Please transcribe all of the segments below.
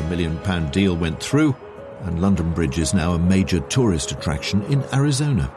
million deal went through, and London Bridge is now a major tourist attraction in Arizona.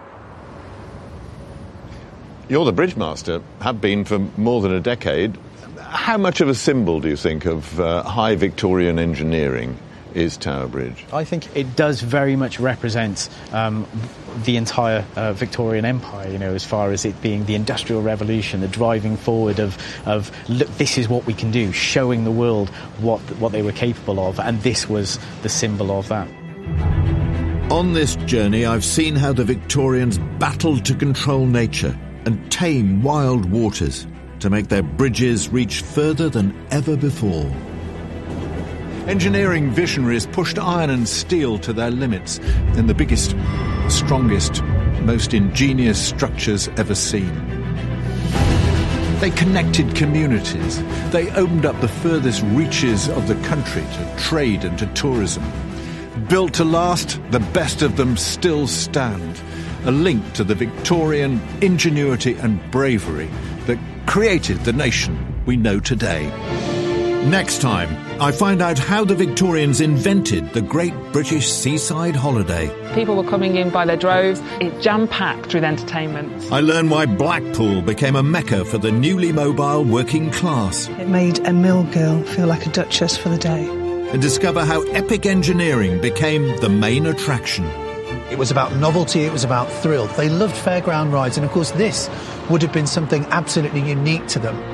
You're the bridge master, have been for more than a decade. How much of a symbol, do you think, of high Victorian engineering is Tower Bridge? I think it does very much represent the entire Victorian Empire, you know, as far as it being the Industrial Revolution, the driving forward of look, this is what we can do, showing the world what they were capable of, and this was the symbol of that. On this journey, I've seen how the Victorians battled to control nature and tame wild waters to make their bridges reach further than ever before. Engineering visionaries pushed iron and steel to their limits in the biggest, strongest, most ingenious structures ever seen. They connected communities. They opened up the furthest reaches of the country to trade and to tourism. Built to last, the best of them still stand, a link to the Victorian ingenuity and bravery that created the nation we know today. Next time, I find out how the Victorians invented the Great British Seaside Holiday. People were coming in by their droves. It's jam-packed with entertainment. I learn why Blackpool became a mecca for the newly mobile working class. It made a mill girl feel like a duchess for the day. And discover how epic engineering became the main attraction. It was about novelty, it was about thrill. They loved fairground rides, and of course this would have been something absolutely unique to them.